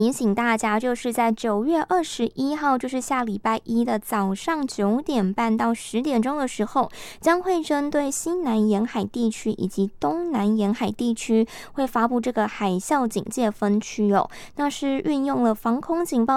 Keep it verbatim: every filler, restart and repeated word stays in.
提醒大家，就是在九月二十一号，就是下礼拜一的早上九点半到十点钟的时候，将会针对西南沿海地区以及东南沿海地区会发布这个海啸警戒分区哦。那是运用了防空警报